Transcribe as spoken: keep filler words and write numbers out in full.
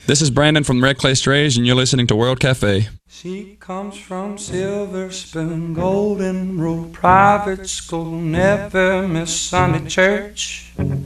This is Brandon from Red Clay Strays, and you're listening to World Cafe. She comes from Silver Spoon, Golden Rule Private School, never miss Sunday church.